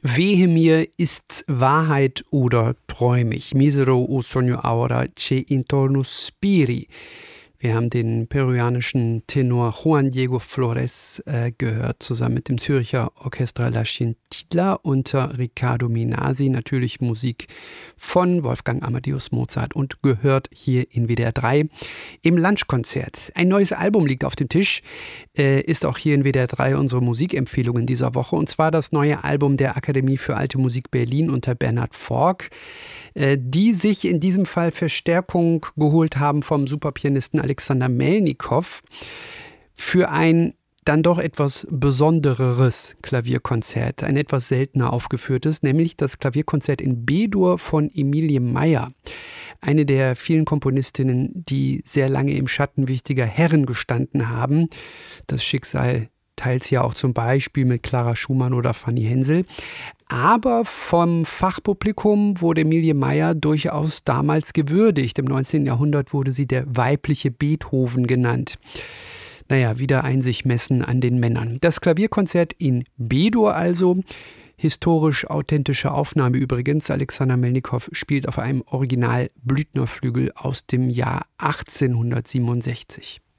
Wehe mir, ist's Wahrheit oder träum ich? Misero o sogno ahora che intorno spiri. Wir haben den peruanischen Tenor Juan Diego Flores gehört, zusammen mit dem Zürcher Orchestra La Scintilla unter Riccardo Minasi. Natürlich Musik von Wolfgang Amadeus Mozart und gehört hier in WDR 3 im Lunchkonzert. Ein neues Album liegt auf dem Tisch, ist auch hier in WDR 3 unsere Musikempfehlung in dieser Woche. Und zwar das neue Album der Akademie für Alte Musik Berlin unter Bernhard Fork, die sich in diesem Fall Verstärkung geholt haben vom Superpianisten Alexander Melnikow für ein dann doch etwas besondereres Klavierkonzert, ein etwas seltener aufgeführtes, nämlich das Klavierkonzert in B-Dur von Emilie Meyer, eine der vielen Komponistinnen, die sehr lange im Schatten wichtiger Herren gestanden haben. Das Schicksal teilt sie ja auch zum Beispiel mit Clara Schumann oder Fanny Hensel. Aber vom Fachpublikum wurde Emilie Meyer durchaus damals gewürdigt. Im 19. Jahrhundert wurde sie der weibliche Beethoven genannt. Naja, wieder ein sich messen an den Männern. Das Klavierkonzert in B-Dur also, historisch authentische Aufnahme übrigens. Alexander Melnikow spielt auf einem Original-Blüthner-Flügel aus dem Jahr 1867.